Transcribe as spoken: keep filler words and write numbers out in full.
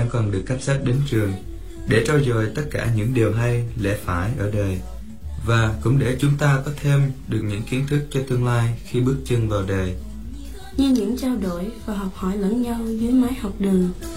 chẳng còn được cấp phép đến trường, để trau dồi tất cả những điều hay, lẽ phải ở đời, và cũng để chúng ta có thêm được những kiến thức cho tương lai khi bước chân vào đời. Như những trao đổi và học hỏi lẫn nhau dưới mái học đường.